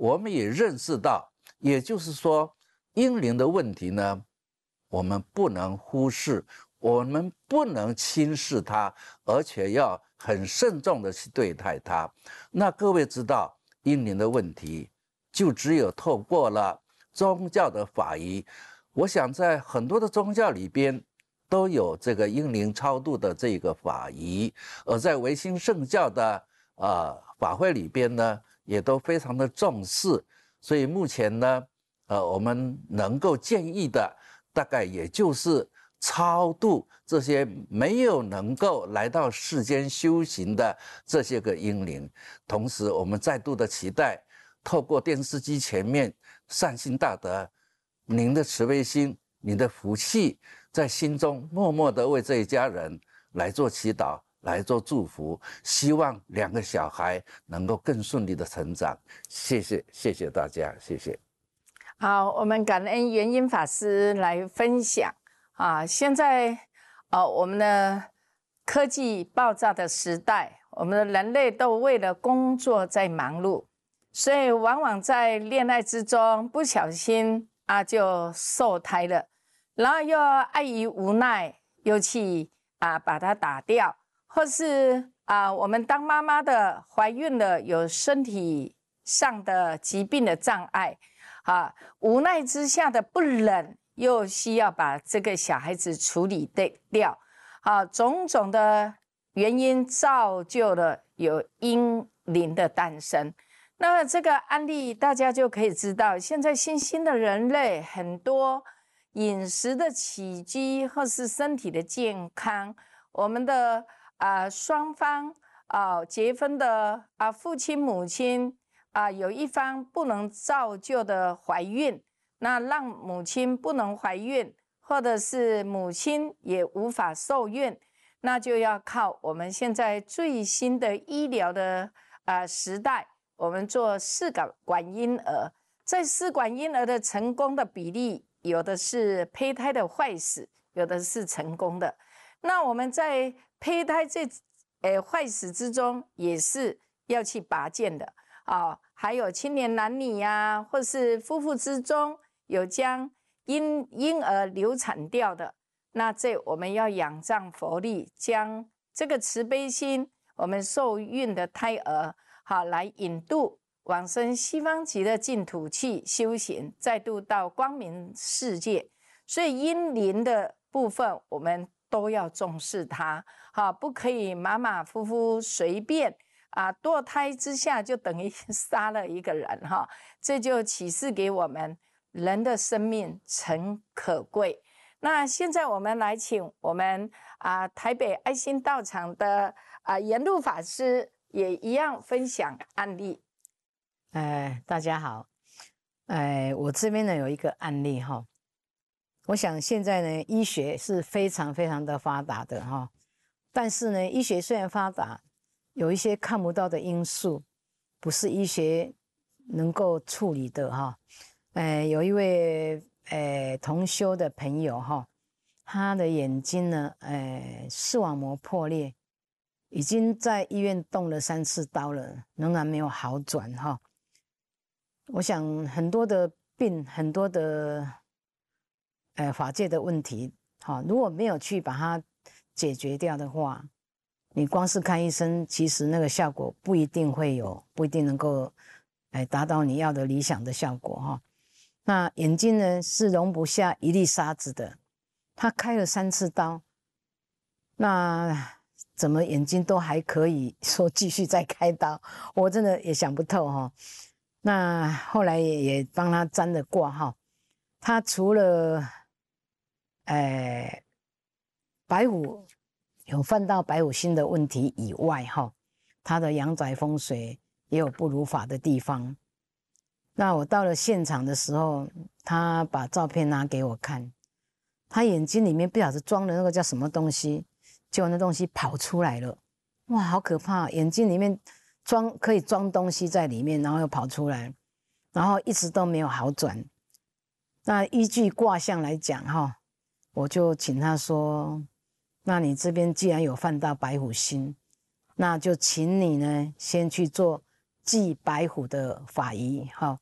我们也认识到，也就是说，婴灵的问题呢，我们不能忽视，我们不能轻视它，而且要很慎重的去对待它。那各位知道，婴灵的问题就只有透过了宗教的法仪。我想在很多的宗教里边都有这个婴灵超度的这个法仪，而在维新圣教的法会里边呢，也都非常的重视。所以目前呢，我们能够建议的大概也就是超度这些没有能够来到世间修行的这些个婴灵。同时我们再度的期待，透过电视机前面善心大德，您的慈悲心，您的福气，在心中默默的为这一家人来做祈祷，来做祝福，希望2个小孩能够更顺利的成长。谢谢大家，谢谢。 好，我们感恩元音法师来分享现在我们的科技爆炸的时代，我们的人类都为了工作在忙碌，所以往往在恋爱之中不小心就受胎了，然后又碍于无奈又去把它打掉，或是我们当妈妈的怀孕了，有身体上的疾病的障碍无奈之下的不忍，又需要把这个小孩子处理掉种种的原因造就了有婴灵的诞生。那么这个案例大家就可以知道，现在新兴的人类很多饮食的起居或是身体的健康，我们的双方结婚的父亲母亲有一方不能造就的怀孕，那让母亲不能怀孕，或者是母亲也无法受孕，那就要靠我们现在最新的医疗的时代，我们做试管婴儿。在试管婴儿的成功的比例，有的是胚胎的坏死，有的是成功的。那我们在胚胎坏死之中，也是要去拔剑的还有青年男女或是夫妇之中有将婴儿流产掉的，那这我们要仰仗佛力，将这个慈悲心，我们受孕的胎儿来引渡往生西方极乐净土去修行，再度到光明世界。所以婴灵的部分我们都要重视它不可以马马虎虎随便堕胎之下就等于杀了一个人这就启示给我们人的生命诚可贵。那现在我们来请我们台北爱心道场的延禄法师也一样分享案例。 大家好，我这边呢有一个案例我想现在呢医学是非常非常的发达的但是呢医学虽然发达，有一些看不到的因素，不是医学能够处理的有一位同修的朋友他的眼睛呢视网膜破裂，已经在医院动了3次刀了，仍然没有好转我想很多的病，很多的法界的问题如果没有去把它解决掉的话，你光是看医生，其实那个效果不一定会有，不一定能够达到你要的理想的效果那眼睛呢是容不下一粒沙子的，他开了3次刀，那怎么眼睛都还可以说继续再开刀，我真的也想不透那后来也帮他占了卦他除了白虎有犯到白虎星的问题以外他的阳宅风水也有不如法的地方。那我到了现场的时候，他把照片拿给我看，他眼睛里面不晓得装的那个叫什么东西，结果那东西跑出来了，哇，好可怕！眼睛里面可以装东西在里面，然后又跑出来，然后一直都没有好转。那依据卦象来讲我就请他说，那你这边既然有犯到白虎星，那就请你呢先去做祭白虎的法仪